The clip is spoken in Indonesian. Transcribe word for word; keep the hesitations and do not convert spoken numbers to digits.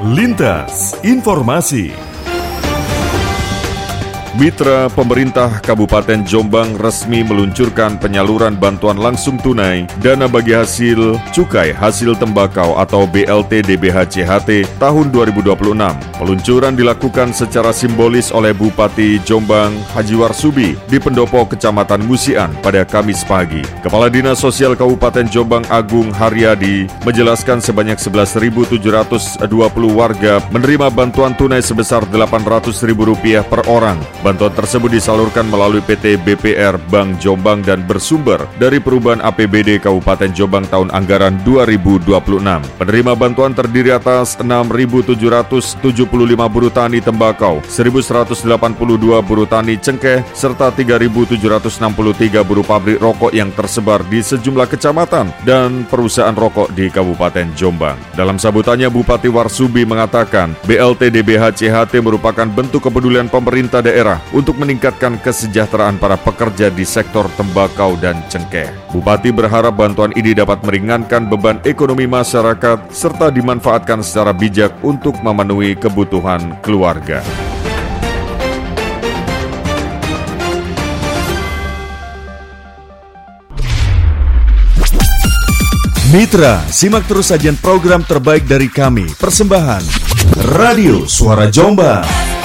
Lintas Informasi. Mitra pemerintah Kabupaten Jombang resmi meluncurkan penyaluran bantuan langsung tunai dana bagi hasil cukai hasil tembakau atau B L T D B H C H T tahun dua ribu dua puluh enam. Peluncuran dilakukan secara simbolis oleh Bupati Jombang Haji Warsubi di Pendopo Kecamatan Musian pada Kamis pagi. Kepala Dinas Sosial Kabupaten Jombang Agung Haryadi menjelaskan sebanyak sebelas ribu tujuh ratus dua puluh warga menerima bantuan tunai sebesar delapan ratus ribu rupiah per orang. Bantuan tersebut disalurkan melalui P T B P R Bank Jombang dan bersumber dari perubahan A P B D Kabupaten Jombang tahun anggaran dua ribu dua puluh enam. Penerima bantuan terdiri atas enam ribu tujuh ratus tujuh puluh lima buruh tani tembakau, seribu seratus delapan puluh dua buruh tani cengkeh, serta tiga ribu tujuh ratus enam puluh tiga buruh pabrik rokok yang tersebar di sejumlah kecamatan dan perusahaan rokok di Kabupaten Jombang. Dalam sambutannya, Bupati Warsubi mengatakan B L T D B H C H T merupakan bentuk kepedulian pemerintah daerah untuk meningkatkan kesejahteraan para pekerja di sektor tembakau dan cengkeh. Bupati berharap bantuan ini dapat meringankan beban ekonomi masyarakat serta dimanfaatkan secara bijak untuk memenuhi kebutuhan keluarga. Mitra, simak terus sajian program terbaik dari kami. Persembahan Radio Suara Jombang.